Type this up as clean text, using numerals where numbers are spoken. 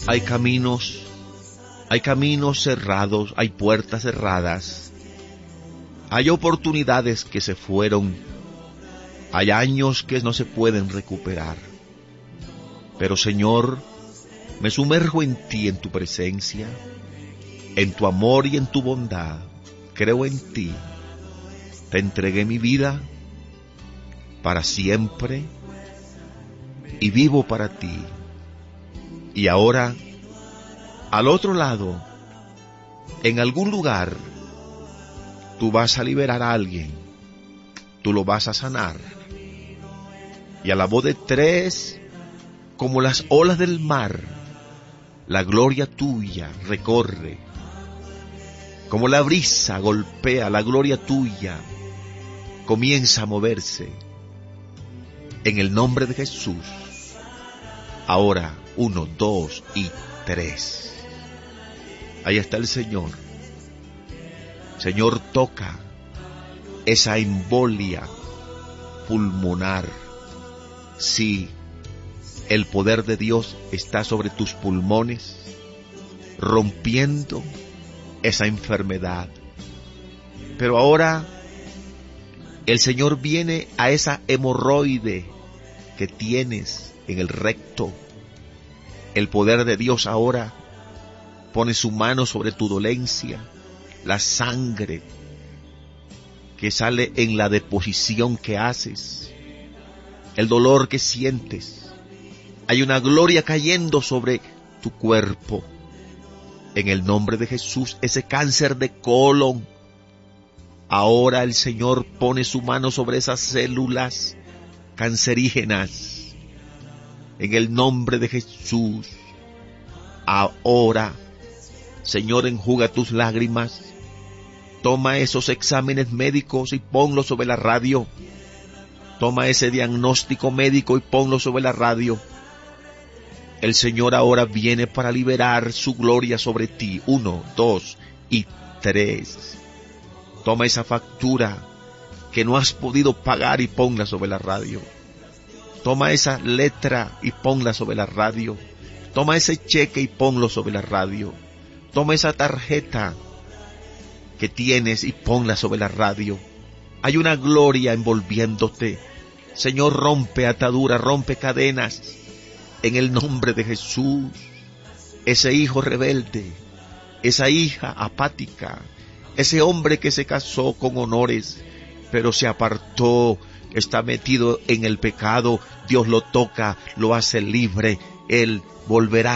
Hay caminos cerrados, hay puertas cerradas, hay oportunidades que se fueron, hay años que no se pueden recuperar. Pero Señor, me sumerjo en ti, en tu presencia, en tu amor y en tu bondad. Creo en ti. Te entregué mi vida para siempre y vivo para ti. Y ahora, al otro lado, en algún lugar, tú vas a liberar a alguien, tú lo vas a sanar. Y a la voz de 3, como las olas del mar, la gloria tuya recorre. Como la brisa golpea, la gloria tuya comienza a moverse. En el nombre de Jesús. Ahora, 1, 2 y 3. Ahí está el Señor. Señor, toca esa embolia pulmonar. Sí, el poder de Dios está sobre tus pulmones, rompiendo esa enfermedad. Pero ahora el Señor viene a esa hemorroide que tienes en el recto. El poder de Dios ahora pone su mano sobre tu dolencia, la sangre que sale en la deposición que haces, el dolor que sientes. Hay una gloria cayendo sobre tu cuerpo. En el nombre de Jesús, ese cáncer de colon, ahora el Señor pone su mano sobre esas células cancerígenas. En el nombre de Jesús, ahora, Señor, enjuga tus lágrimas. Toma esos exámenes médicos y ponlos sobre la radio. Toma ese diagnóstico médico y ponlo sobre la radio. El Señor ahora viene para liberar su gloria sobre ti. 1, 2 y 3. Toma esa factura que no has podido pagar y ponla sobre la radio. Toma esa letra y ponla sobre la radio. Toma ese cheque y ponlo sobre la radio. Toma esa tarjeta que tienes y ponla sobre la radio. Hay una gloria envolviéndote. Señor, rompe ataduras, rompe cadenas. En el nombre de Jesús, ese hijo rebelde, esa hija apática, ese hombre que se casó con honores, pero se apartó, está metido en el pecado, Dios lo toca, lo hace libre, él volverá